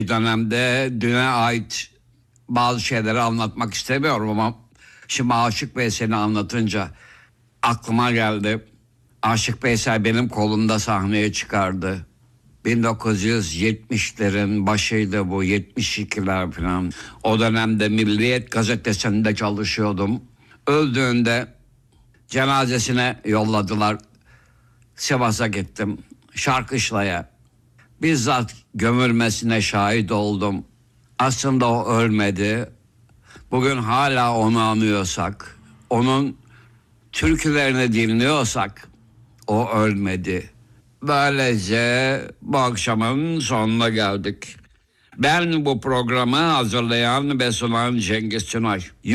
Bir dönemde düne ait bazı şeyleri anlatmak istemiyorum ama şimdi Aşık Veysel'i anlatınca aklıma geldi. Aşık Veysel benim kolumda sahneye çıkardı. 1970'lerin başıydı bu, 72'ler falan. O dönemde Milliyet gazetesinde çalışıyordum. Öldüğünde cenazesine yolladılar. Sivas'a gittim. Şarkışla'ya. Bizzat gömülmesine şahit oldum. Aslında o ölmedi. Bugün hala onu anıyorsak, onun türkülerini dinliyorsak o ölmedi. Böylece bu akşamın sonuna geldik. Ben bu programı hazırlayan ve sunan Cengiz Sunay.